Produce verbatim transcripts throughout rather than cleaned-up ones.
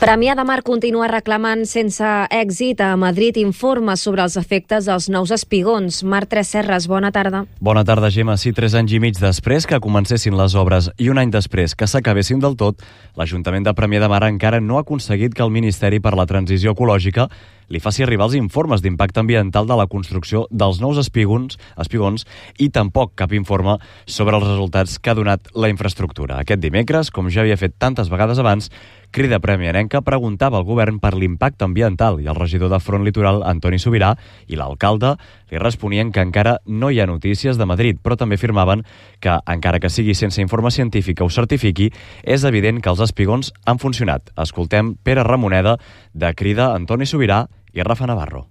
Premià de Mar continua reclamant sense èxit a Madrid informes sobre els efectes dels nous espigons. Marc Tresserras, bona tarda. Bona tarda, Gemma. Sí, tres anys i mig després que comencessin les obres i un any després que s'acabessin del tot, l'Ajuntament de Premià de Mar encara no ha aconseguit que el Ministeri per la Transició Ecològica li faci arribar els informes d'impacte ambiental de la construcció dels nous espigons, espigons i tampoc cap informe sobre els resultats que ha donat la infraestructura. Aquest dimecres, com ja havia fet tantes vegades abans, Crida Premiarenca preguntava al govern per l'impacte ambiental i el regidor de Front Litoral, Antoni Subirà, i l'alcalde li responien que encara no hi ha notícies de Madrid, però també afirmaven que, encara que sigui sense informe científic que ho certifiqui, és evident que els espigons han funcionat. Escoltem Pere Ramoneda, de Crida, Antoni Subirà i Rafa Navarro.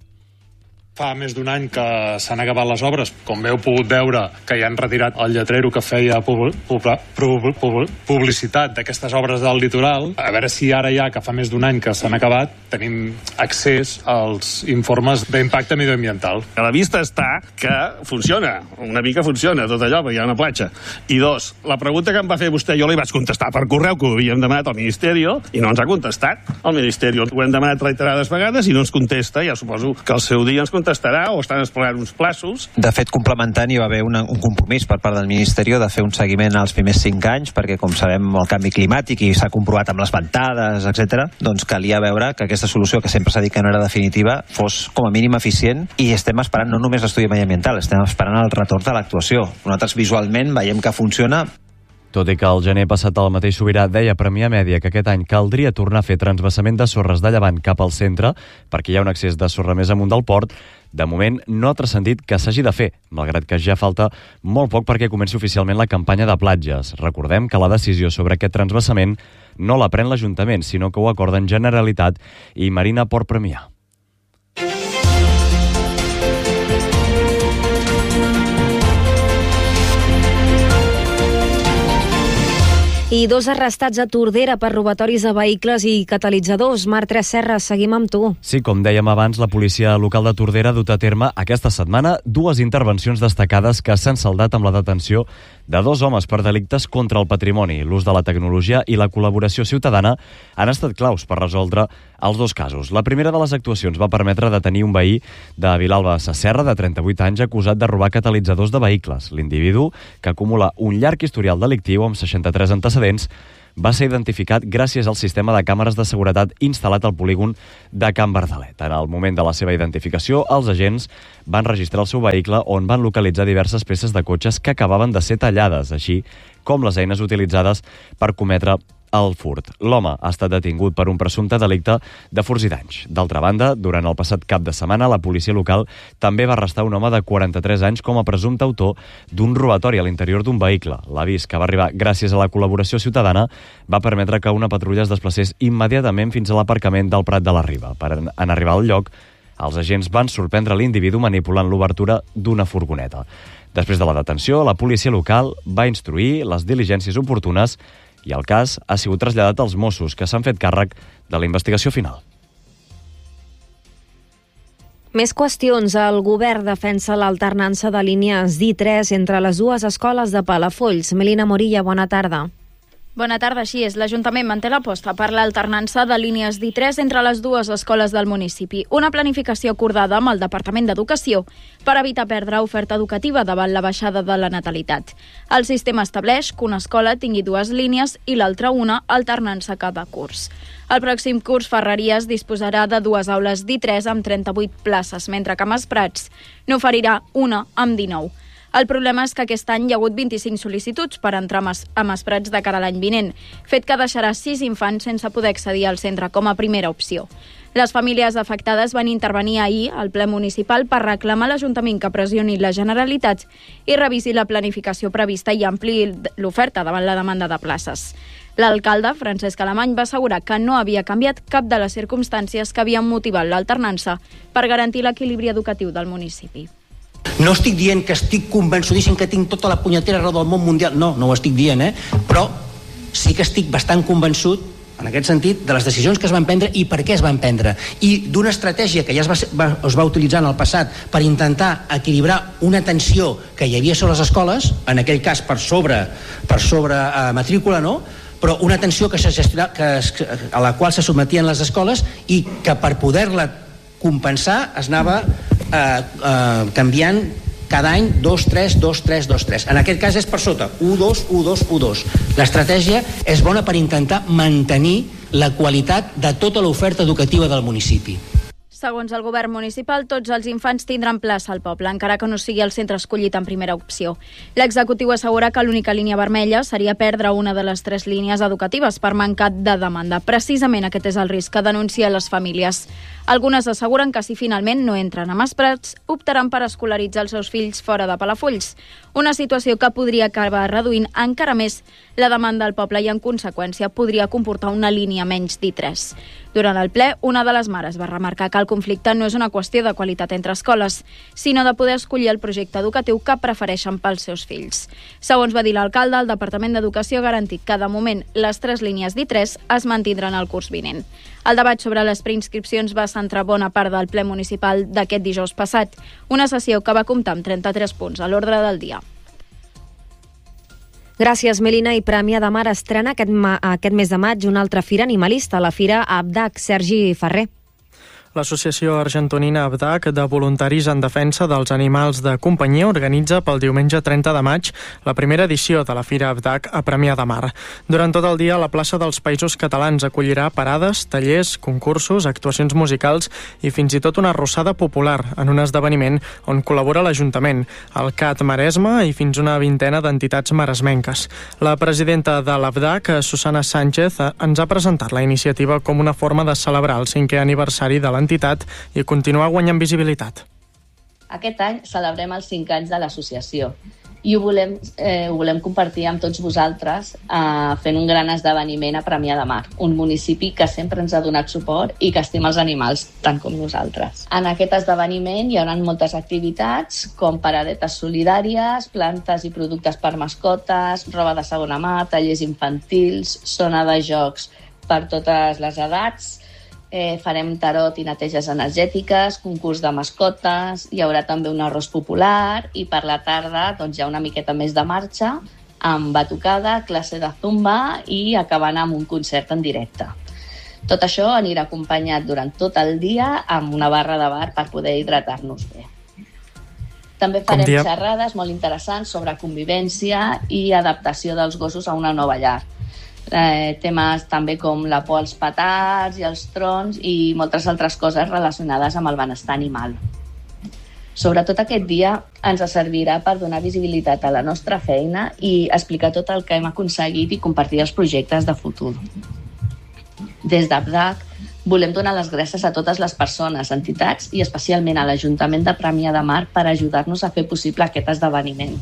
Fa més d'un any que s'han acabat les obres. Com heu pogut veure, que ja han retirat el lletrero que feia pub pub pub pub publicitat d'aquestes obres del litoral. A veure si ara ja, que fa més d'un any que s'han acabat, tenim accés als informes d'impacte medioambiental. A la vista està que funciona, una mica funciona tot allò, perquè hi ha una platja. I dos, la pregunta que em va fer vostè, jo li vaig contestar per correu, que ho havíem demanat al Ministeri, i no ens ha contestat. El Ministeri ho hem demanat reiterades vegades i no ens contesta. Ja suposo que al seu dia ens contestarà contestarà o estan explorant uns plaços. De fet, complementant, hi va haver una, un compromís per part del Ministeri de fer un seguiment als primers cinc anys, perquè, com sabem, el canvi climàtic i s'ha comprovat amb les ventades, etcètera, doncs calia veure que aquesta solució, que sempre s'ha dit que no era definitiva, fos com a mínim eficient, i estem esperant no només l'estudi mediambiental, estem esperant el retorn de l'actuació. Nosaltres visualment veiem que funciona. Tot i que el gener passat el mateix Subirà deia a Premià Mèdia que aquest any caldria tornar a fer transvassament de sorres de llevant cap al centre perquè hi ha un excés de sorra més amunt del port, de moment no ha transcendit que s'hagi de fer, malgrat que ja falta molt poc perquè comenci oficialment la campanya de platges. Recordem que la decisió sobre aquest transvassament no la pren l'Ajuntament, sinó que ho acorden Generalitat i Marina Port Premià. I dos arrestats a Tordera per robatoris de vehicles i catalitzadors. Marc Tresserras, seguim amb tu. Sí, com dèiem abans, la policia local de Tordera ha dut a terme aquesta setmana dues intervencions destacades que s'han saldat amb la detenció de dos homes per delictes contra el patrimoni. L'ús de la tecnologia i la col·laboració ciutadana han estat claus per resoldre els dos casos. La primera de les actuacions va permetre detenir un veí de Vilalba Sasserra, de trenta-vuit anys, acusat de robar catalitzadors de vehicles. L'individu, que acumula un llarg historial delictiu amb seixanta-tres antecedents, va ser identificat gràcies al sistema de càmeres de seguretat instal·lat al polígon de Can Bardalet. En el moment de la seva identificació, els agents van registrar el seu vehicle, on van localitzar diverses peces de cotxes que acabaven de ser tallades, així com les eines utilitzades per cometre el furt. L'home ha estat detingut per un presumpte delicte de furts i danys. D'altra banda, durant el passat cap de setmana, la policia local també va arrestar un home de quaranta-tres anys com a presumpte autor d'un robatori a l'interior d'un vehicle. L'avís, que va arribar gràcies a la col·laboració ciutadana, va permetre que una patrulla es desplacés immediatament fins a l'aparcament del Prat de la Riba. Per en arribar al lloc, els agents van sorprendre l'individu manipulant l'obertura d'una furgoneta. Després de la detenció, la policia local va instruir les diligències oportunes i el cas ha sigut traslladat als Mossos, que s'han fet càrrec de la investigació final. Més qüestions. El govern defensa l'alternança de línies D tres entre les dues escoles de Palafolls. Melina Morilla, bona tarda. Bona tarda, així és. L'Ajuntament manté l'aposta per l'alternança de línies D tres entre les dues escoles del municipi. Una planificació acordada amb el Departament d'Educació per evitar perdre oferta educativa davant la baixada de la natalitat. El sistema estableix que una escola tingui dues línies i l'altra una, alternant-se cada curs. El pròxim curs Ferreries disposarà de dues aules D tres amb trenta-vuit places, mentre que Masprats n'oferirà una amb dinou. El problema és que aquest any hi ha hagut vint-i-cinc sol·licituds per entrar a Masprats de cara a l'any vinent, fet que deixarà sis infants sense poder accedir al centre com a primera opció. Les famílies afectades van intervenir ahir al ple municipal per reclamar a l'Ajuntament que pressioni la Generalitat i revisi la planificació prevista i ampliï l'oferta davant la demanda de places. L'alcalde, Francesc Alemany, va assegurar que no havia canviat cap de les circumstàncies que havien motivat l'alternança per garantir l'equilibri educatiu del municipi. No estic dient que estic convençudíssim que tinc tota la punyetera raó del món mundial, no, no ho estic dient, eh? Però sí que estic bastant convençut, en aquest sentit, de les decisions que es van prendre i per què es van prendre, i d'una estratègia que ja es va, va, es va utilitzar en el passat per intentar equilibrar una tensió que hi havia sobre les escoles, en aquell cas per sobre, per sobre eh, matrícula, no?, però una atenció que se gestiona, que es, a la qual se sotmetien les escoles i que per poder-la compensar es anava eh, eh, canviant cada any dos, tres, dos, tres, dos, tres. En aquest cas és per sota, u, dos, u, dos, u, dos. L'estratègia és bona per intentar mantenir la qualitat de tota l'oferta educativa del municipi. Segons el govern municipal, tots els infants tindran plaça al poble, encara que no sigui el centre escollit en primera opció. L'executiu assegura que l'única línia vermella seria perdre una de les tres línies educatives per mancat de demanda. Precisament aquest és el risc que denuncien les famílies. Algunes asseguren que si finalment no entren a Masprats, optaran per escolaritzar els seus fills fora de Palafolls, una situació que podria acabar reduint encara més la demanda al poble i, en conseqüència, podria comportar una línia menys d'I tres. Durant el ple, una de les mares va remarcar que el conflicte no és una qüestió de qualitat entre escoles, sinó de poder escollir el projecte educatiu que prefereixen pels seus fills. Segons va dir l'alcalde, el Departament d'Educació ha garantit que, de moment, les tres línies d'I tres es mantindran el curs vinent. El debat sobre les preinscripcions va centrar bona part del ple municipal d'aquest dijous passat, una sessió que va comptar amb trenta-tres punts a l'ordre del dia. Gràcies, Melina. I Premià de Mar estrena aquest, ma aquest mes de maig una altra fira animalista, la Fira Abdac. Sergi Ferrer. L'Associació Argentonina Abdac de Voluntaris en Defensa dels Animals de Companyia organitza pel diumenge trenta de maig la primera edició de la Fira Abdac a Premià de Mar. Durant tot el dia, la plaça dels Països Catalans acollirà parades, tallers, concursos, actuacions musicals i fins i tot una arrossada popular en un esdeveniment on col·labora l'Ajuntament, el C A T Maresme i fins una vintena d'entitats maresmenques. La presidenta de l'Abdac, Susana Sánchez, ens ha presentat la iniciativa com una forma de celebrar el cinquè aniversari de la entitat i continuar guanyant visibilitat. Aquest any celebrem els cinc anys de l'associació i ho volem, eh, ho volem compartir amb tots vosaltres eh, fent un gran esdeveniment a Premià de Mar, un municipi que sempre ens ha donat suport i que estima els animals tant com nosaltres. En aquest esdeveniment hi haurà moltes activitats com paradetes solidàries, plantes i productes per mascotes, roba de segona mà, tallers infantils, zona de jocs per totes les edats. Eh, farem tarot i neteges energètiques, concurs de mascotes, hi haurà també un arròs popular i per la tarda doncs, hi ha una miqueta més de marxa amb batucada, classe de zumba i acabant amb un concert en directe. Tot això anirà acompanyat durant tot el dia amb una barra de bar per poder hidratar-nos bé. També farem dia... xerrades molt interessants sobre convivència i adaptació dels gossos a una nova llar. Eh, temes també com la por als petards i els trons i moltes altres coses relacionades amb el benestar animal. Sobretot aquest dia ens servirà per donar visibilitat a la nostra feina i explicar tot el que hem aconseguit i compartir els projectes de futur. Des d'Abdac volem donar les gràcies a totes les persones, entitats i especialment a l'Ajuntament de Premià de Mar per ajudar-nos a fer possible aquest esdeveniment.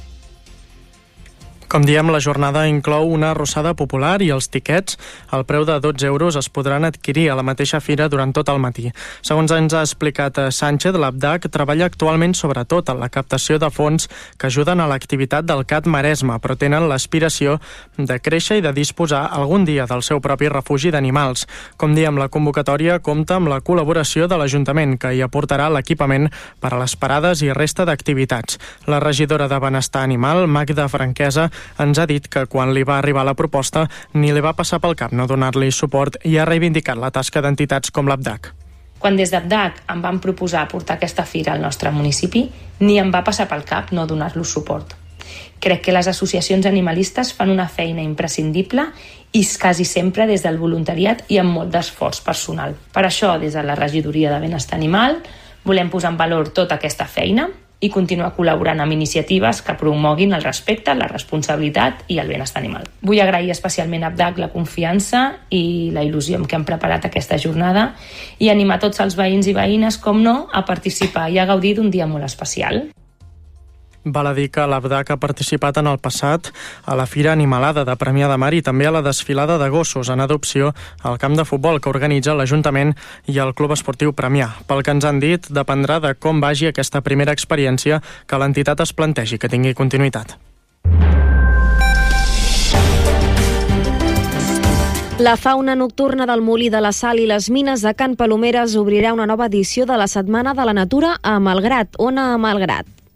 Com diem, la jornada inclou una arrossada popular i els tiquets al preu de dotze euros es podran adquirir a la mateixa fira durant tot el matí. Segons ens ha explicat Sánchez, l'Abdac treballa actualment sobretot en la captació de fons que ajuden a l'activitat del C A T Maresme, però tenen l'aspiració de créixer i de disposar algun dia del seu propi refugi d'animals. Com diem, la convocatòria compta amb la col·laboració de l'Ajuntament, que hi aportarà l'equipament per a les parades i resta d'activitats. La regidora de Benestar Animal, Magda Franquesa, ens ha dit que quan li va arribar la proposta ni li va passar pel cap no donar-li suport i ha reivindicat la tasca d'entitats com l'Abdac. Quan des d'Abdac em van proposar portar aquesta fira al nostre municipi, ni em va passar pel cap no donar-los suport. Crec que les associacions animalistes fan una feina imprescindible i quasi sempre des del voluntariat i amb molt d'esforç personal. Per això, des de la Regidoria de Benestar Animal, volem posar en valor tota aquesta feina i continuar col·laborant amb iniciatives que promoguin el respecte, la responsabilitat i el benestar animal. Vull agrair especialment a Abdac la confiança i la il·lusió amb què han preparat aquesta jornada i animar tots els veïns i veïnes, com no, a participar i a gaudir d'un dia molt especial. Val a dir que l'Abdac ha participat en el passat a la Fira Animalada de Premià de Mar i també a la desfilada de gossos en adopció al camp de futbol que organitza l'Ajuntament i el Club Esportiu Premià. Pel que ens han dit, dependrà de com vagi aquesta primera experiència que l'entitat es plantegi que tingui continuïtat. La fauna nocturna del Molí de la Sal i les mines de Can Palomeres obrirà una nova edició de la Setmana de la Natura a Malgrat. Ona Malgrat.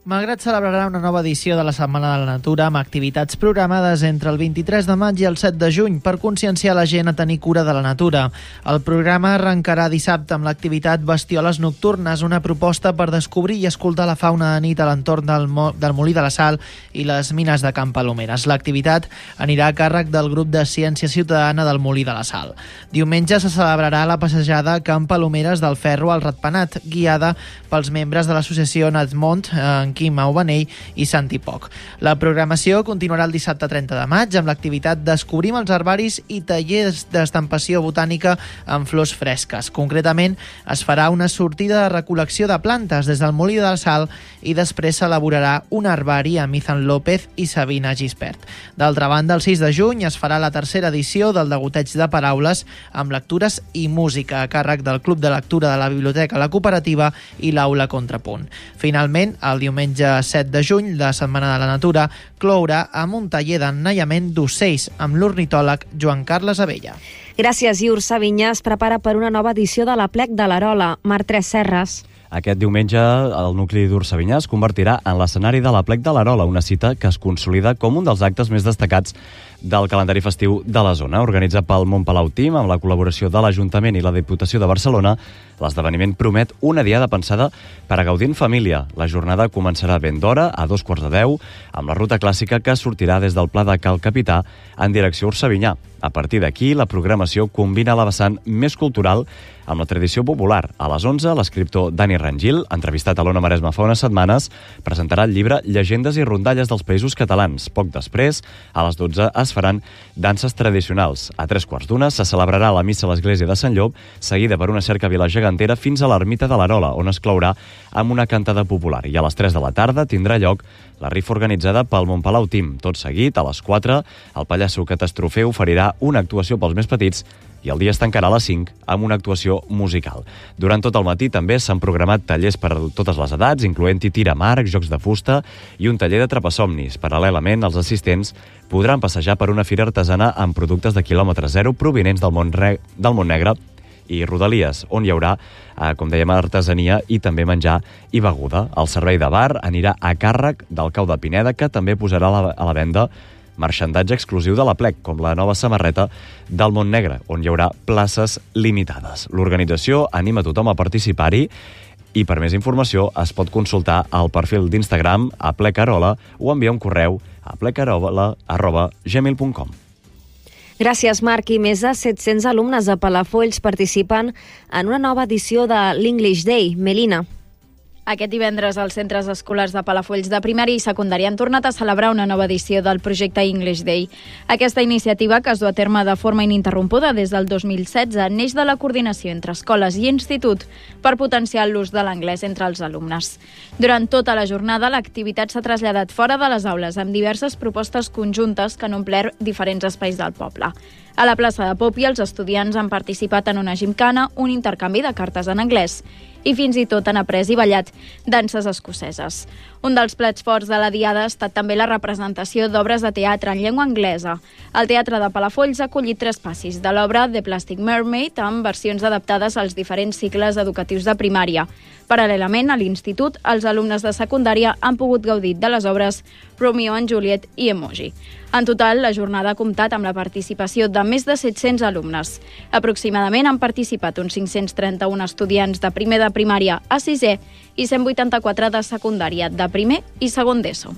Malgrat celebrarà una nova edició de la Setmana de la Natura amb activitats programades entre el vint-i-tres de maig i el set de juny per conscienciar la gent a tenir cura de la natura. El programa arrencarà dissabte amb l'activitat Bestioles Nocturnes, una proposta per descobrir i escoltar la fauna de nit a l'entorn del, mo del Molí de la Sal i les mines de Can Palomeres. L'activitat anirà a càrrec del grup de Ciència Ciutadana del Molí de la Sal. Diumenge se celebrarà la passejada Can Palomeres del Ferro al Ratpenat, guiada pels membres de l'associació Natmont, en Quim Aubanell i Santi Poc. La programació continuarà el dissabte trenta de maig amb l'activitat Descobrim els herbaris i tallers d'estampació botànica amb flors fresques. Concretament, es farà una sortida de recol·lecció de plantes des del Molí de la Sal i després s'elaborarà un herbari amb Ethan López i Sabina Gispert. D'altra banda, el sis de juny es farà la tercera edició del Degoteig de Paraules amb lectures i música a càrrec del Club de Lectura de la Biblioteca La Cooperativa i l'Aula Contrapunt. Finalment, el diumenge set de juny, la Setmana de la Natura clourà amb un taller d'ennaiament d'ocells amb l'ornitòleg Joan Carles Abella. Gràcies, Iur. Savinyà es prepara per una nova edició de l'Aplec de l'Arola. Mar Tres Serres. Aquest diumenge el nucli d'Ursavinyà es convertirà en l'escenari de l'Aplec de l'Arola, una cita que es consolida com un dels actes més destacats del calendari festiu de la zona. Organitzat pel Montpalau Team amb la col·laboració de l'Ajuntament i la Diputació de Barcelona, l'esdeveniment promet una diada pensada per a gaudir en família. La jornada començarà ben d'hora, a dos quarts de deu, amb la ruta clàssica que sortirà des del Pla de Cal Capità en direcció a Ursavinyà. A partir d'aquí, la programació combina la vessant més cultural amb la tradició popular. A les onze, l'escriptor Dani Rangil, entrevistat a l'Ona Maresma fa unes setmanes, presentarà el llibre Llegendes i rondalles dels països catalans. Poc després, a les dotze, es faran danses tradicionals. A tres quarts d'una se celebrarà la missa a l'església de Sant Llop, seguida per una cercavila gegantera fins a l'ermita de l'Arola, on es clourà amb una cantada popular. I a les tres de la tarda tindrà lloc la rifa organitzada pel Montpalau Team. Tot seguit, a les quatre, el pallasso Catastrofé oferirà una actuació pels més petits i el dia es tancarà a les cinc amb una actuació musical. Durant tot el matí també s'han programat tallers per a totes les edats, incloent-hi tir amb arc, jocs de fusta i un taller de trapasomnis. Paral·lelament, els assistents podran passejar per una fira artesana amb productes de quilòmetre zero provinents del món, re... del món negre i Rodalies, on hi haurà, eh, com dèiem, artesania i també menjar i beguda. El servei de bar anirà a càrrec del Cau de Pineda, que també posarà a la, a la venda marxandatge exclusiu de l'Aplec, com la nova samarreta del Mont Negre, on hi haurà places limitades. L'organització anima tothom a participar-hi i per més informació es pot consultar al perfil d'Instagram aplecarola o enviar un correu a aplecarola arroba gmail punt com. Gràcies, Marc. I més de set-cents alumnes de Palafolls participen en una nova edició de l'English Day. Melina. Aquest divendres els centres escolars de Palafolls de primària i secundària han tornat a celebrar una nova edició del projecte English Day. Aquesta iniciativa, que es du a terme de forma ininterrompuda des del dos mil setze, neix de la coordinació entre escoles i institut per potenciar l'ús de l'anglès entre els alumnes. Durant tota la jornada, l'activitat s'ha traslladat fora de les aules amb diverses propostes conjuntes que han omplert diferents espais del poble. A la plaça de Popi, els estudiants han participat en una gimcana, un intercanvi de cartes en anglès i fins i tot han après i ballat danses escoceses. Un dels plats forts de la diada ha estat també la representació d'obres de teatre en llengua anglesa. El Teatre de Palafolls ha acollit tres passis de l'obra The Plastic Mermaid amb versions adaptades als diferents cicles educatius de primària. Paral·lelament, a l'institut, els alumnes de secundària han pogut gaudir de les obres Romeo and Juliet i Emoji. En total, la jornada ha comptat amb la participació de més de set-cents alumnes. Aproximadament han participat uns cinc-cents trenta-un estudiants de primer de primària a sisè i cent vuitanta-quatre de secundària de primer i segon d'ESO.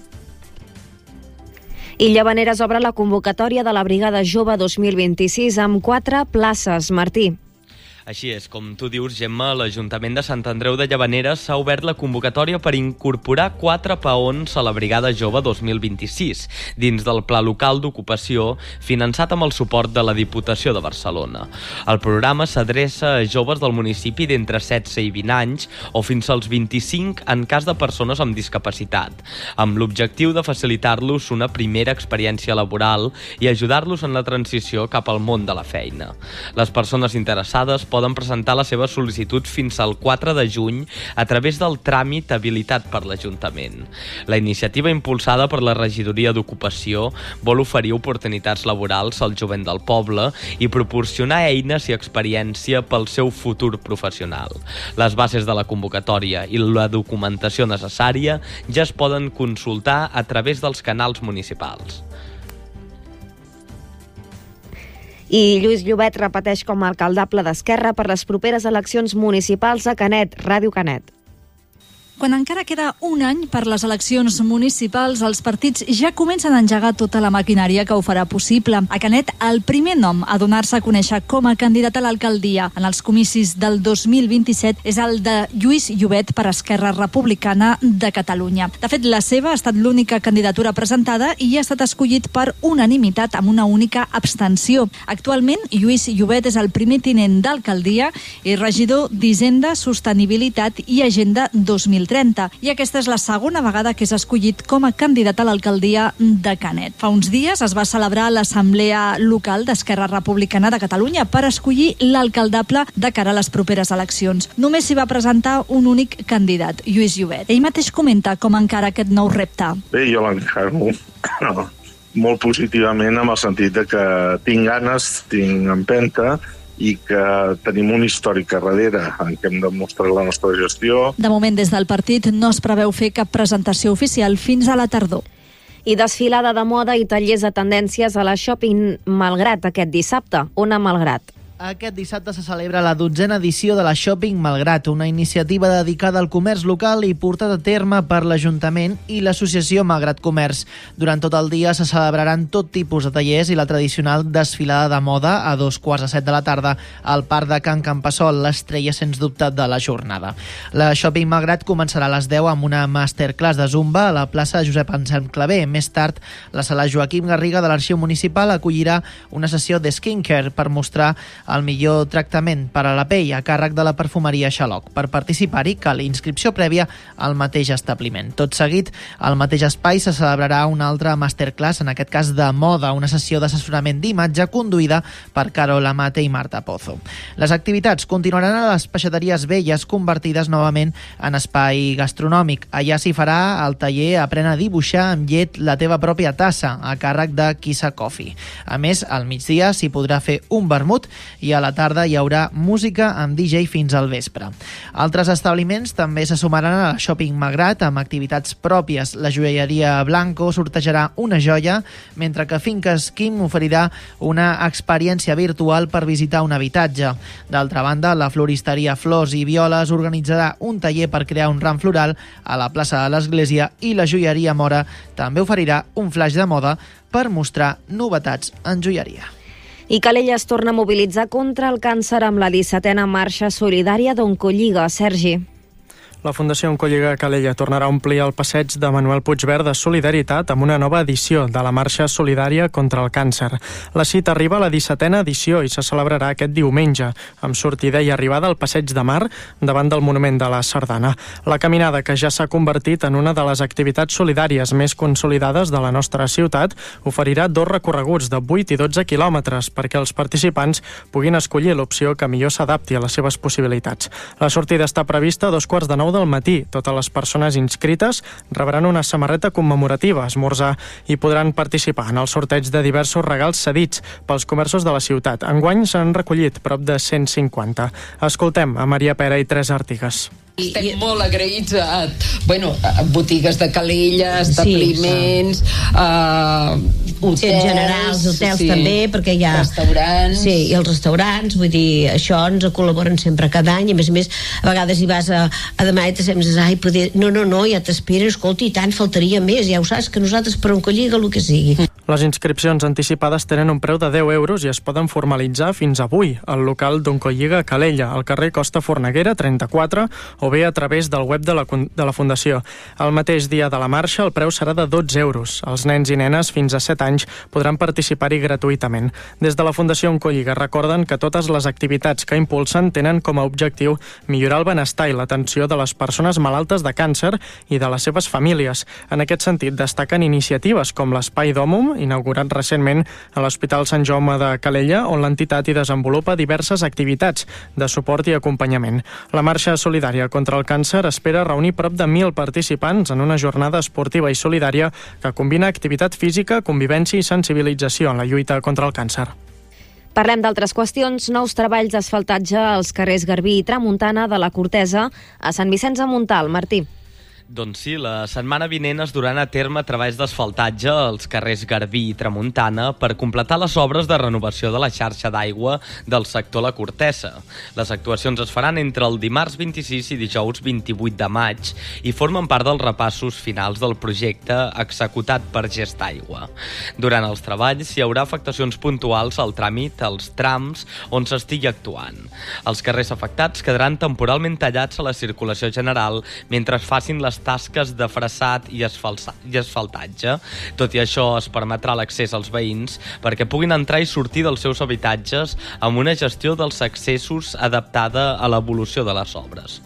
I Llavaneres obre la convocatòria de la Brigada Jove dos mil vint-i-sis amb quatre places. Martí. Així és, com tu dius, Gemma, l'Ajuntament de Sant Andreu de Llavaneres s'ha obert la convocatòria per incorporar quatre peons a la Brigada Jove dos mil vint-i-sis, dins del Pla Local d'Ocupació, finançat amb el suport de la Diputació de Barcelona. El programa s'adreça a joves del municipi d'entre setze i vint anys o fins als vint-i-cinc en cas de persones amb discapacitat, amb l'objectiu de facilitar-los una primera experiència laboral i ajudar-los en la transició cap al món de la feina. Les persones interessades poden presentar la seva sol·licitud fins al quatre de juny a través del tràmit habilitat per l'Ajuntament. La iniciativa impulsada per la Regidoria d'Ocupació vol oferir oportunitats laborals al jovent del poble i proporcionar eines i experiència pel seu futur professional. Les bases de la convocatòria i la documentació necessària ja es poden consultar a través dels canals municipals. I Lluís Llobet repeteix com a alcaldable d'Esquerra per les properes eleccions municipals a Canet, Ràdio Canet. Quan encara queda un any per les eleccions municipals, els partits ja comencen a engegar tota la maquinària que ho farà possible. A Canet, el primer nom a donar-se a conèixer com a candidat a l'alcaldia en els comicis del dos mil vint-i-set és el de Lluís Llobet per Esquerra Republicana de Catalunya. De fet, la seva ha estat l'única candidatura presentada i ha estat escollit per unanimitat amb una única abstenció. Actualment, Lluís Llobet és el primer tinent d'alcaldia i regidor d'Hisenda, Sostenibilitat i Agenda dos mil trenta, i aquesta és la segona vegada que és escollit com a candidat a l'alcaldia de Canet. Fa uns dies es va celebrar l'Assemblea Local d'Esquerra Republicana de Catalunya per escollir l'alcaldable de cara a les properes eleccions. Només s'hi va presentar un únic candidat, Lluís Llobet. Ell mateix comenta com encara aquest nou repte. Bé, jo l'encaro no, molt positivament, en el sentit de que tinc ganes, tinc empenta, i que tenim un històric a darrere en què hem demostrat la nostra gestió. De moment, des del partit no es preveu fer cap presentació oficial fins a la tardor. I desfilada de moda i tallers de tendències a la Shopping Malgrat aquest dissabte. Ona Malgrat. Aquest dissabte se celebra la dotzena edició de la Shopping Malgrat, una iniciativa dedicada al comerç local i portada a terme per l'Ajuntament i l'associació Malgrat Comerç. Durant tot el dia se celebraran tot tipus de tallers i la tradicional desfilada de moda a dos quarts de set de la tarda al Parc de Can Campassol, l'estrella sens dubte de la jornada. La Shopping Malgrat començarà a les deu amb una masterclass de Zumba a la plaça Josep Anselm Clavé. Més tard, la sala Joaquim Garriga de l'Arxiu Municipal acollirà una sessió de skincare per mostrar el millor tractament per a la pell a càrrec de la perfumeria Xaloc. Per participar-hi cal inscripció prèvia al mateix establiment. Tot seguit, al mateix espai se celebrarà una altra masterclass, en aquest cas de moda, una sessió d'assessorament d'imatge conduïda per Carol Amate i Marta Pozo. Les activitats continuaran a les peixateries velles, convertides novament en espai gastronòmic. Allà s'hi farà el taller Aprèn a dibuixar amb llet la teva pròpia tassa, a càrrec de Kissa Coffee. A més, al migdia s'hi podrà fer un vermut i a la tarda hi haurà música amb D J fins al vespre. Altres establiments també se sumaran a la Shopping Malgrat amb activitats pròpies. La joieria Blanco sortejarà una joia, mentre que Finques Quim oferirà una experiència virtual per visitar un habitatge. D'altra banda, la floristeria Flors i Violes organitzarà un taller per crear un ram floral a la plaça de l'Església i la joieria Mora també oferirà un flash de moda per mostrar novetats en joieria. I Calella es torna a mobilitzar contra el càncer amb la dissetena marxa solidària d'Oncolliga. Sergi. La Fundació Oncolliga Calella tornarà a omplir el passeig de Manuel Puigverd de solidaritat amb una nova edició de la Marxa Solidària contra el Càncer. La cita arriba a la dissetena edició i se celebrarà aquest diumenge, amb sortida i arribada al Passeig de Mar davant del Monument de la Sardana. La caminada, que ja s'ha convertit en una de les activitats solidàries més consolidades de la nostra ciutat, oferirà dos recorreguts de vuit i dotze quilòmetres perquè els participants puguin escollir l'opció que millor s'adapti a les seves possibilitats. La sortida està prevista a dos quarts de nou del matí. Totes les persones inscrites rebran una samarreta commemorativa, esmorzar i podran participar en el sorteig de diversos regals cedits pels comerços de la ciutat. Enguany s'han recollit prop de cent cinquanta. Escoltem a Maria Pera i Teresa Artigas. Estem molt agraïts a, bueno, a botigues de Calella, establiments, sí, uh, hotels, en general, els hotels sí, també, perquè hi ha restaurants. Sí, i els restaurants, vull dir, això ens col·laboren sempre cada any, i a més a més, a vegades hi vas a, a demà i t'estem dient, ai, poder... no, no, no, ja t'esperen, escolta, i tant, faltaria més, ja ho saps, que nosaltres per Oncolliga el que sigui. Les inscripcions anticipades tenen un preu de deu euros i es poden formalitzar fins avui al local d'Oncolliga Calella, al carrer Costa Forneguera trenta-quatre, o bé a través del web de la, de la Fundació. El mateix dia de la marxa el preu serà de dotze euros. Els nens i nenes fins a set anys podran participar-hi gratuïtament. Des de la Fundació Oncolliga recorden que totes les activitats que impulsen tenen com a objectiu millorar el benestar i l'atenció de les persones malaltes de càncer i de les seves famílies. En aquest sentit, destaquen iniciatives com l'Espai d'Òmum inaugurat recentment a l'Hospital Sant Jaume de Calella, on l'entitat hi desenvolupa diverses activitats de suport i acompanyament. La Marxa Solidària contra el Càncer espera reunir prop de mil participants en una jornada esportiva i solidària que combina activitat física, convivència i sensibilització en la lluita contra el càncer. Parlem d'altres qüestions. Nous treballs d'asfaltatge als carrers Garbí i Tramuntana de la Cortesa a Sant Vicenç de Montalt. Martí. Doncs sí, la setmana vinent es duran a terme treballs d'asfaltatge als carrers Garbí i Tramuntana per completar les obres de renovació de la xarxa d'aigua del sector La Cortesa. Les actuacions es faran entre el dimarts vint-i-sis i dijous vint-i-vuit de maig i formen part dels repassos finals del projecte executat per Gestaigua. Durant els treballs hi haurà afectacions puntuals al tràmit als trams on s'estigui actuant. Els carrers afectats quedaran temporalment tallats a la circulació general mentre es facin les tasques de freçat i, i asfaltatge. Tot i això, es permetrà l'accés als veïns perquè puguin entrar i sortir dels seus habitatges amb una gestió dels accessos adaptada a l'evolució de les obres.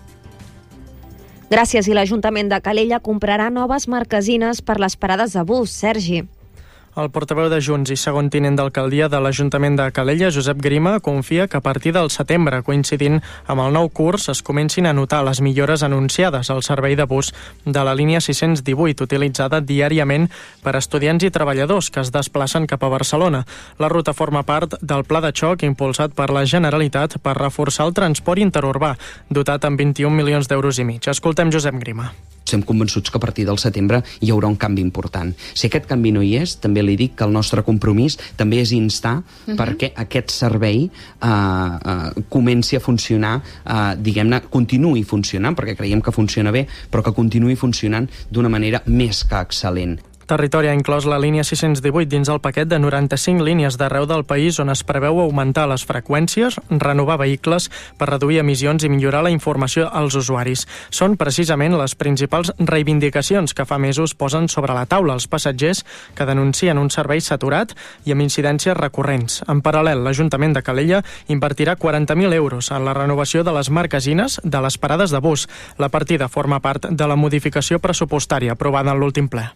Gràcies. I l'Ajuntament de Calella comprarà noves marquesines per les parades de bus. Sergi. El portaveu de Junts i segon tinent d'alcaldia de l'Ajuntament de Calella, Josep Grima, confia que a partir del setembre, coincidint amb el nou curs, es comencin a notar les millores anunciades al servei de bus de la línia sis-cents divuit, utilitzada diàriament per estudiants i treballadors que es desplacen cap a Barcelona. La ruta forma part del pla de xoc impulsat per la Generalitat per reforçar el transport interurbà, dotat amb vint-i-un milions d'euros i mig. Escoltem Josep Grima. Estem convençuts que a partir del setembre hi haurà un canvi important. Si aquest canvi no hi és, també li dic que el nostre compromís també és instar uh-huh. perquè aquest servei uh, uh, comenci a funcionar, uh, diguem-ne, continuï funcionant, perquè creiem que funciona bé, però que continuï funcionant d'una manera més que excel·lent. Territori ha inclòs la línia sis-cents divuit dins el paquet de noranta-cinc línies d'arreu del país on es preveu augmentar les freqüències, renovar vehicles per reduir emissions i millorar la informació als usuaris. Són precisament les principals reivindicacions que fa mesos posen sobre la taula els passatgers que denuncien un servei saturat i amb incidències recurrents. En paral·lel, l'Ajuntament de Calella invertirà quaranta mil euros en la renovació de les marquesines de les parades de bus. La partida forma part de la modificació pressupostària aprovada en l'últim ple.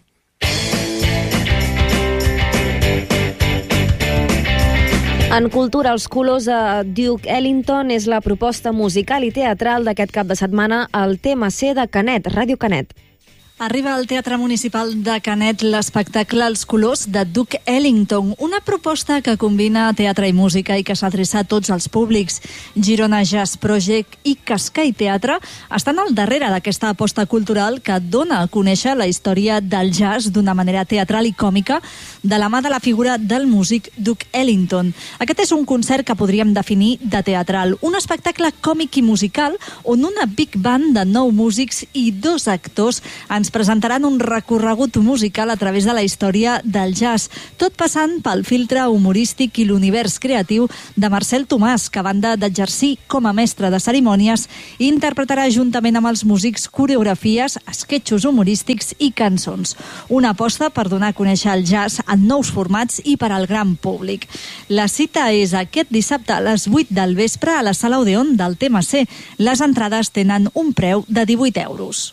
En cultura, els colors de Duke Ellington és la proposta musical i teatral d'aquest cap de setmana al T M C de Canet, Ràdio Canet. Arriba al Teatre Municipal de Canet l'espectacle Els colors de Duke Ellington, una proposta que combina teatre i música i que s'adreça a tots els públics. Girona Jazz Project i Cascai Teatre estan al darrere d'aquesta aposta cultural que dona a conèixer la història del jazz d'una manera teatral i còmica de la mà de la figura del músic Duke Ellington. Aquest és un concert que podríem definir de teatral, un espectacle còmic i musical on una big band de nou músics i dos actors ens presentaran un recorregut musical a través de la història del jazz, tot passant pel filtre humorístic i l'univers creatiu de Marcel Tomàs, que a banda d'exercir com a mestre de cerimònies, interpretarà juntament amb els músics coreografies, esquetxos humorístics i cançons. Una aposta per donar a conèixer el jazz en nous formats i per al gran públic. La cita és aquest dissabte a les vuit del vespre a la Sala Odeon del T M C. Les entrades tenen un preu de divuit euros.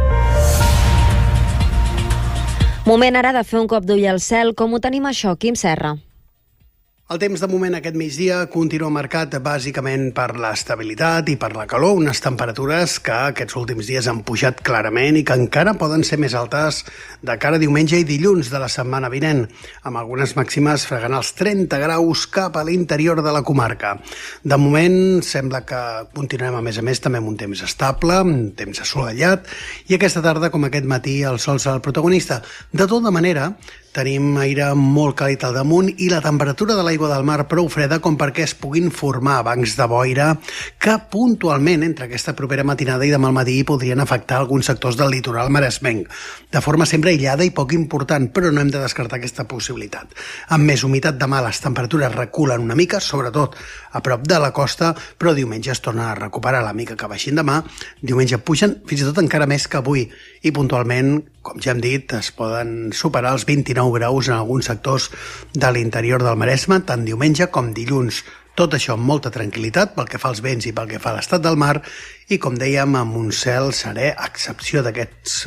Moment ara de fer un cop d'ull al cel. Com ho tenim això, Quim Serra? El temps de moment aquest migdia continua marcat bàsicament per l'estabilitat i per la calor, unes temperatures que aquests últims dies han pujat clarament i que encara poden ser més altes de cara a diumenge i dilluns de la setmana vinent, amb algunes màximes fregant els trenta graus cap a l'interior de la comarca. De moment sembla que continuem a més a més també amb un temps estable, un temps assolellat, i aquesta tarda, com aquest matí, el sol serà el protagonista. De tota manera, tenim aire molt càlid al damunt i la temperatura de l'aigua del mar prou freda com perquè es puguin formar bancs de boira que puntualment entre aquesta propera matinada i demà al matí podrien afectar alguns sectors del litoral maresmenc, de forma sempre aïllada i poc important, però no hem de descartar aquesta possibilitat. Amb més humitat demà les temperatures reculen una mica, sobretot a prop de la costa, però diumenge es torna a recuperar la mica que baixin demà. Diumenge pugen fins i tot encara més que avui i puntualment, com ja hem dit, es poden superar els vint-i-nou graus en alguns sectors de l'interior del Maresme, tant diumenge com dilluns. Tot això amb molta tranquil·litat pel que fa als vents i pel que fa a l'estat del mar i, com dèiem, amb un cel serè, a excepció d'aquests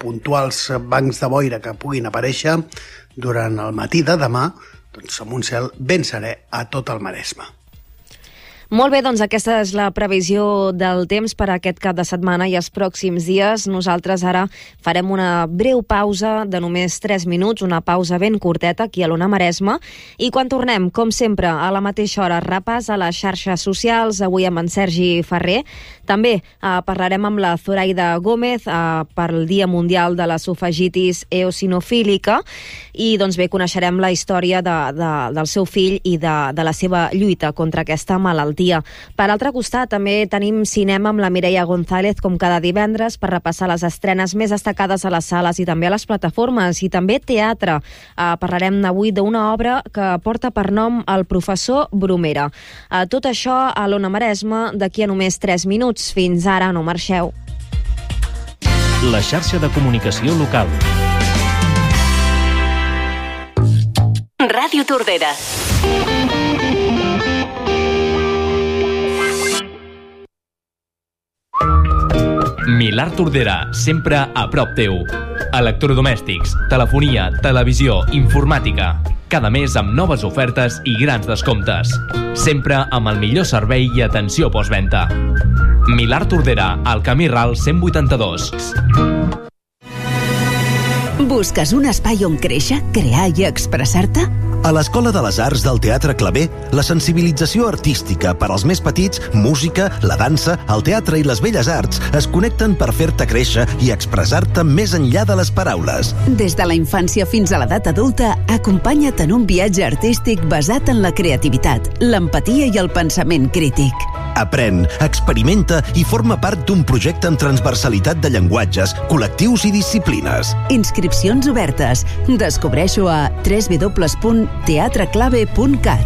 puntuals bancs de boira que puguin aparèixer durant el matí de demà, doncs amb un cel ben serè a tot el Maresme. Molt bé, doncs aquesta és la previsió del temps per a aquest cap de setmana i els pròxims dies. Nosaltres ara farem una breu pausa de només tres minuts, una pausa ben curteta aquí a l'Ona Maresme, i quan tornem, com sempre, a la mateixa hora, repàs a les xarxes socials, avui amb en Sergi Ferrer. També eh, parlarem amb la Zoraida Gómez eh, pel Dia Mundial de la Sofragitis Eosinofílica i doncs bé, coneixerem la història de, de, del seu fill i de, de la seva lluita contra aquesta malaltia. Per altre costat, també tenim cinema amb la Mireia González, com cada divendres, per repassar les estrenes més destacades a les sales i també a les plataformes, i també teatre. Uh, parlarem avui d'una obra que porta per nom El professor Bromera. Uh, tot això a l'Ona Maresme d'aquí a només tres minuts. Fins ara, no marxeu. La xarxa de comunicació local. Ràdio Tordera. Milà Tordera, sempre a prop teu. Electrodomèstics, telefonia, televisió, informàtica. Cada mes amb noves ofertes i grans descomptes. Sempre amb el millor servei i atenció postventa. Milà Tordera, al Camí Ral cent vuitanta-dos. Busques un espai on créixer, crear i expressar-te? A l'Escola de les Arts del Teatre Claver, la sensibilització artística per als més petits, música, la dansa, el teatre i les belles arts es connecten per fer-te créixer i expressar-te més enllà de les paraules. Des de la infància fins a l'edat adulta, acompanya't en un viatge artístic basat en la creativitat, l'empatia i el pensament crític. Aprèn, experimenta i forma part d'un projecte amb transversalitat de llenguatges, col·lectius i disciplines. Inscripcions obertes. Descobreixo a w w w punt teatre clave punt cat.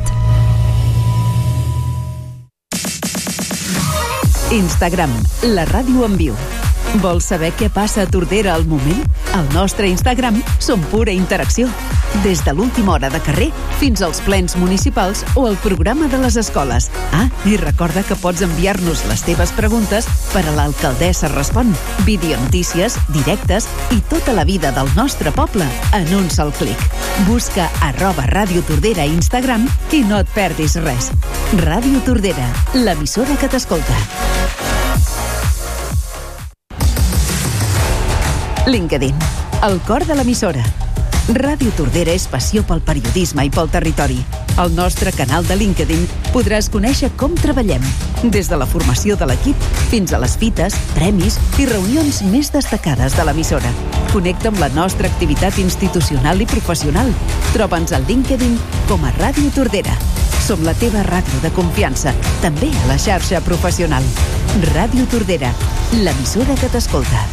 Instagram, la ràdio en viu. Vols saber què passa a Tordera al moment? Al nostre Instagram som pura interacció. Des de l'última hora de carrer fins als plens municipals o el programa de les escoles. Ah, i recorda que pots enviar-nos les teves preguntes per a l'Alcaldessa Respon. Videonotícies, directes i tota la vida del nostre poble en un sol clic. Busca arroba Ràdio Tordera a Instagram i no et perdis res. Ràdio Tordera, l'emissora que t'escolta. LinkedIn, el cor de l'emissora. Ràdio Tordera és passió pel periodisme i pel territori. Al nostre canal de LinkedIn podràs conèixer com treballem, des de la formació de l'equip fins a les fites, premis i reunions més destacades de l'emissora. Connecta amb la nostra activitat institucional i professional. Troba'ns al LinkedIn com a Ràdio Tordera. Som la teva ràdio de confiança, també a la xarxa professional. Ràdio Tordera, l'emissora que t'escolta.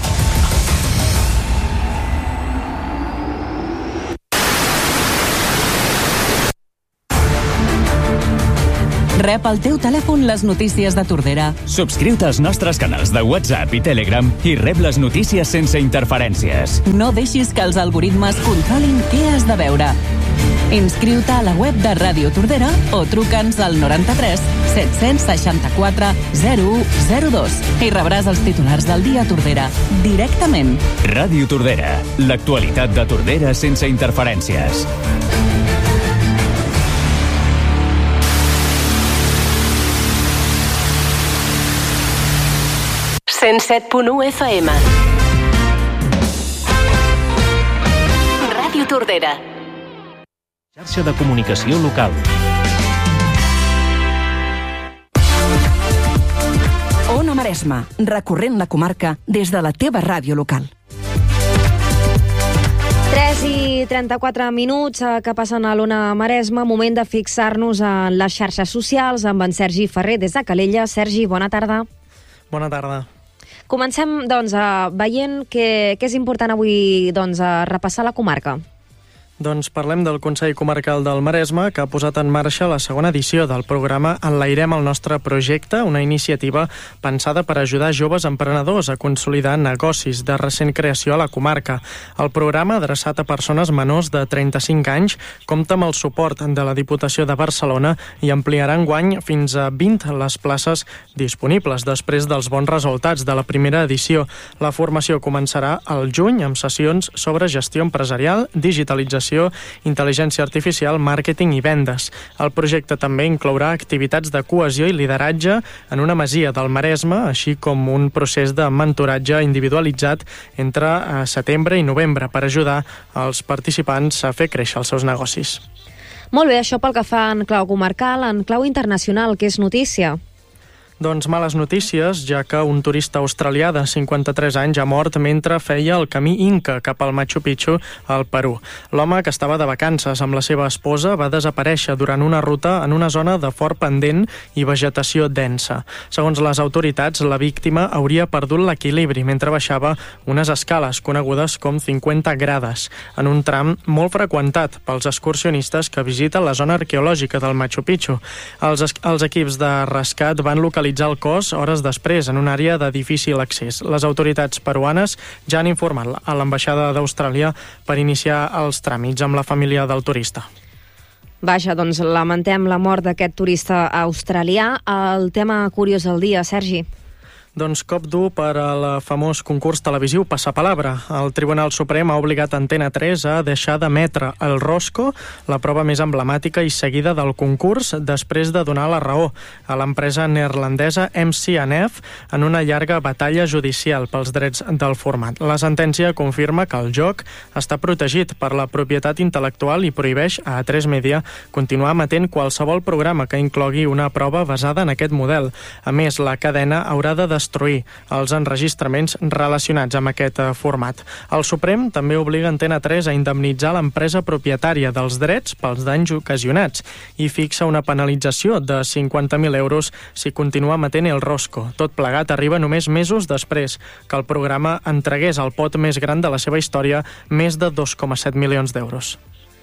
Rep al teu telèfon les notícies de Tordera. Subscriu-te als nostres canals de WhatsApp i Telegram i rep les notícies sense interferències. No deixis que els algoritmes controlin què has de veure. Inscriu-te a la web de Ràdio Tordera o truca'ns al noranta-tres set-cents seixanta-quatre zero u zero dos i rebràs els titulars del dia a Tordera directament. Ràdio Tordera, l'actualitat de Tordera sense interferències. cent set punt u F M. Ràdio Tordera. Xarxa de comunicació local. Ona Maresme, recorrent la comarca des de la teva ràdio local. tres i trenta-quatre minuts que passen a l'Ona Maresme, moment de fixar-nos en les xarxes socials amb en Sergi Ferrer des de Calella. Sergi, bona tarda. Bona tarda. Comencem, doncs, veient que, que és important avui doncs, a repassar la comarca. Doncs parlem del Consell Comarcal del Maresme, que ha posat en marxa la segona edició del programa Enlairem el nostre projecte, una iniciativa pensada per ajudar joves emprenedors a consolidar negocis de recent creació a la comarca. El programa, adreçat a persones menors de trenta-cinc anys, compta amb el suport de la Diputació de Barcelona i ampliarà enguany fins a vint les places disponibles després dels bons resultats de la primera edició. La formació començarà al juny amb sessions sobre gestió empresarial, digitalització, intel·ligència artificial, màrqueting i vendes. El projecte també inclourà activitats de cohesió i lideratge en una masia del Maresme, així com un procés de mentoratge individualitzat entre setembre i novembre per ajudar els participants a fer créixer els seus negocis. Molt bé, això pel que fa en clau comarcal. En clau internacional, què és notícia? Doncs males notícies, ja que un turista australià de cinquanta-tres anys ha mort mentre feia el camí Inca cap al Machu Picchu, al Perú. L'home, que estava de vacances amb la seva esposa, va desaparèixer durant una ruta en una zona de fort pendent i vegetació densa. Segons les autoritats, la víctima hauria perdut l'equilibri mentre baixava unes escales conegudes com cinquanta grades, en un tram molt freqüentat pels excursionistes que visiten la zona arqueològica del Machu Picchu. Els, els equips de rescat van localitzar el cos hores després en una àrea de difícil accés. Les autoritats peruanes ja han informat a l'ambaixada d'Austràlia per iniciar els tràmits amb la família del turista. Vaja, doncs lamentem la mort d'aquest turista australià. El tema curiós del dia, Sergi. Doncs cop dur per al famós concurs televisiu Passapalabra. El Tribunal Suprem ha obligat Antena tres a deixar d'emetre el Rosco, la prova més emblemàtica i seguida del concurs, després de donar la raó a l'empresa neerlandesa M C N F en una llarga batalla judicial pels drets del format. La sentència confirma que el joc està protegit per la propietat intel·lectual i prohibeix a A tres Media continuar emetent qualsevol programa que inclogui una prova basada en aquest model. A més, la cadena haurà de destruir els enregistraments relacionats amb aquest format. El Suprem també obliga Antena tres a indemnitzar l'empresa propietària dels drets pels danys ocasionats i fixa una penalització de cinquanta mil euros si continua emetent el Rosco. Tot plegat arriba només mesos després que el programa entregués el pot més gran de la seva història, més de dos coma set milions d'euros.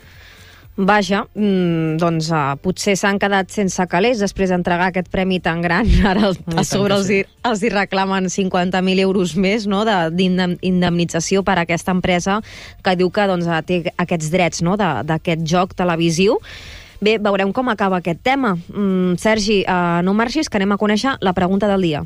Vaja, doncs uh, potser s'han quedat sense calés després d'entregar aquest premi tan gran. Ara a sobre els, hi, els hi reclamen cinquanta mil euros més, no?, d'indemnització per a aquesta empresa que diu que doncs, té aquests drets, no?, d'aquest joc televisiu. Bé, veurem com acaba aquest tema. Mm, Sergi, uh, no marxis, que anem a conèixer la pregunta del dia.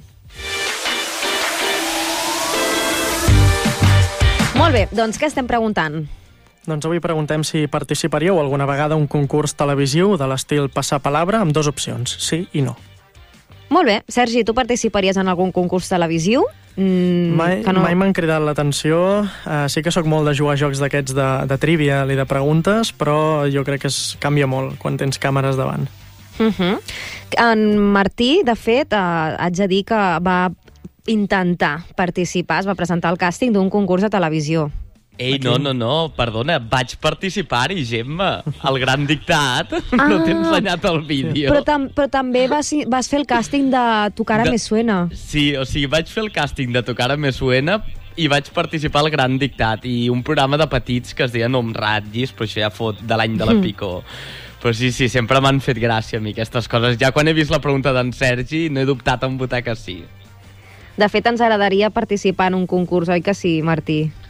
Molt bé, doncs què estem preguntant? Doncs avui preguntem si participaríeu alguna vegada a un concurs televisiu de l'estil Passapalabra amb dues opcions, sí i no. Molt bé. Sergi, tu participaries en algun concurs televisiu? Mm, mai no... mai m'han cridat l'atenció. Uh, sí que sóc molt de jugar a jocs d'aquests de, de trivial i de preguntes, però jo crec que es canvia molt quan tens càmeres davant. Uh-huh. En Martí, de fet, uh, haig de dir que va intentar participar, es va presentar al càsting d'un concurs de televisió. Ei, no, no, no, perdona, vaig participar-hi, Gemma. El gran dictat, ah, no t'he ensenyat el vídeo. Però, tam però també vas, vas fer el càsting de Tocara de... Me Suena. Sí, o sigui, vaig fer el càsting de Tocara Me Suena i vaig participar al gran dictat i un programa de petits que es deia Nom Ratllis, però això ja fot de l'any de la Pico. Però sí, sí, sempre m'han fet gràcia a mi aquestes coses. Ja quan he vist la pregunta d'en Sergi no he dubtat en votar que sí. De fet, ens agradaria participar en un concurs, oi que sí, Martí?